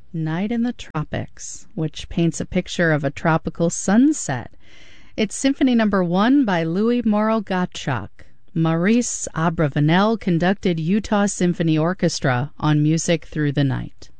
Night in the Tropics, which paints a picture of a tropical sunset. It's Symphony Number 1 by Louis Moral Gottschalk. Maurice Abravanel conducted Utah Symphony Orchestra on Music Through the Night.